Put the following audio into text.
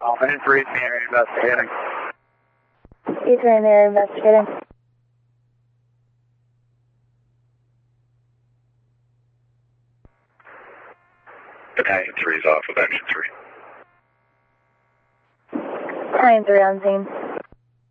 Battalion 3 is being investigating. E3 in the area investigating. Battalion 3 is off with Action 3. Battalion 3 on scene.